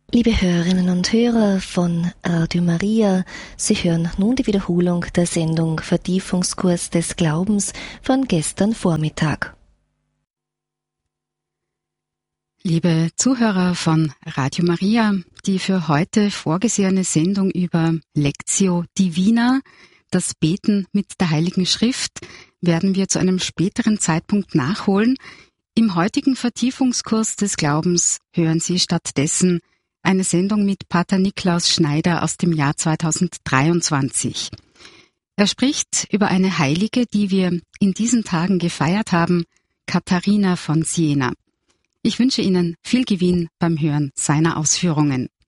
Liebe Hörerinnen und Hörer von Radio Maria, Sie hören nun die Wiederholung der Sendung Vertiefungskurs des Glaubens von gestern Vormittag. Liebe Zuhörer von Radio Maria, die für heute vorgesehene Sendung über Lectio Divina, das Beten mit der Heiligen Schrift, werden wir zu einem späteren Zeitpunkt nachholen. Im heutigen Vertiefungskurs des Glaubens hören Sie stattdessen eine Sendung mit Pater Niklaus Schneider aus dem Jahr 2023. Er spricht über eine Heilige, die wir in diesen Tagen gefeiert haben, Katharina von Siena. Ich wünsche Ihnen viel Gewinn beim Hören seiner Ausführungen.